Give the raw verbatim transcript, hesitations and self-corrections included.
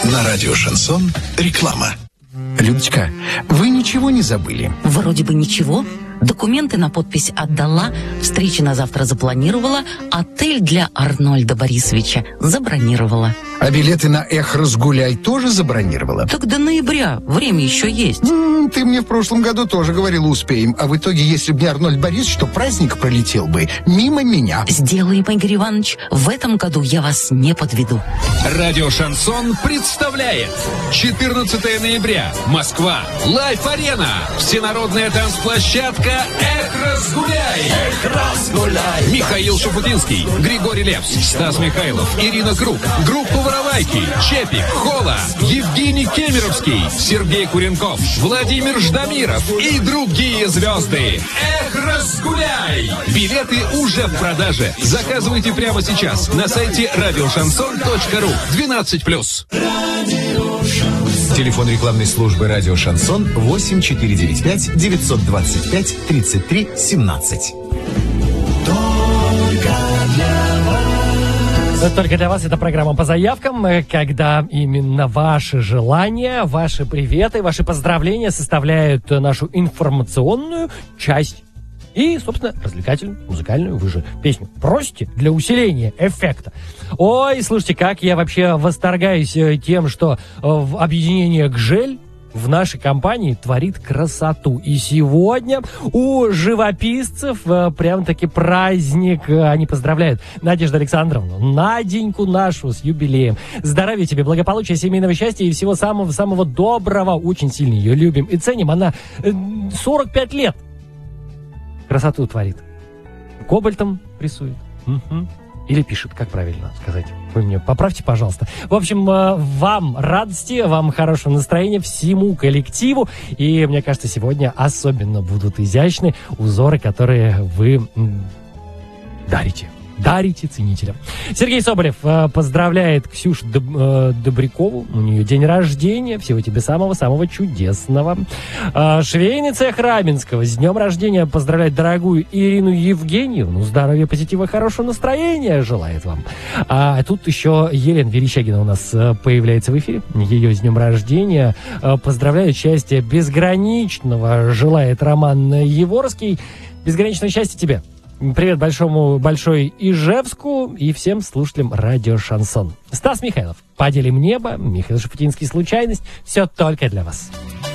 На радио «Шансон» реклама. Людочка, вы ничего не забыли? Вроде бы ничего. Документы на подпись отдала, встречи на завтра запланировала, отель для Арнольда Борисовича забронировала. А билеты на «Эх, разгуляй» тоже забронировала? Так до ноября, время еще есть. М-м, ты мне в прошлом году тоже говорила, успеем. А в итоге, если бы не Арнольд Борисович, то праздник пролетел бы мимо меня. Сделаем, Игорь Иванович, в этом году я вас не подведу. Радио «Шансон» представляет четырнадцатого ноября. Москва. Лайф-арена. Всенародная танцплощадка «Эх, разгуляй». Эх, разгуляй. Михаил Шуфутинский, Григорий Лепс, Стас Михайлов, Ирина Круг, группа «Воровайки», Чепик, Хола, Евгений Кемеровский, Сергей Куренков, Владимир Ждамиров и другие звезды. Эх, разгуляй. Билеты уже в продаже. Заказывайте прямо сейчас на сайте радио шансон точка ру. двенадцать плюс. Телефон рекламной службы «Радио Шансон» восемь четыре девять пять девятьсот двадцать пять тридцать три семнадцать. Только для вас эта программа по заявкам, когда именно ваши желания, ваши приветы, ваши поздравления составляют нашу информационную часть. И, собственно, развлекательную, музыкальную, вы же песню просите для усиления эффекта. Ой, слушайте, как я вообще восторгаюсь тем, что в объединение «Гжель» в нашей компании творит красоту. И сегодня у живописцев прям-таки праздник. Они поздравляют Надежду Александровну, Наденьку нашу, с юбилеем. Здоровья тебе, благополучия, семейного счастья и всего самого-самого доброго. Очень сильно ее любим и ценим. Она сорок пять лет красоту творит. Кобальтом рисует. Угу. Или пишет, как правильно сказать. Вы мне поправьте, пожалуйста. В общем, вам радости, вам хорошего настроения, всему коллективу. И, мне кажется, сегодня особенно будут изящны узоры, которые вы дарите. Дарите ценителям. Сергей Соболев э, поздравляет Ксюшу Доб, э, Добрякову. У нее день рождения. Всего тебе самого-самого чудесного. Э, швейный цех Раменского с днем рождения поздравляет дорогую Ирину Евгеньевну. Здоровья, позитива, хорошего настроения желает вам. А тут еще Елена Верещагина у нас э, появляется в эфире. Ее с днем рождения э, поздравляет, счастья безграничного желает Роман Еворский. Безграничного счастья тебе. Привет большому, большой Ижевску и всем слушателям радио «Шансон». Стас Михайлов, «Поделим небо», Михаил Шуфутинский, «Случайность». Все только для вас.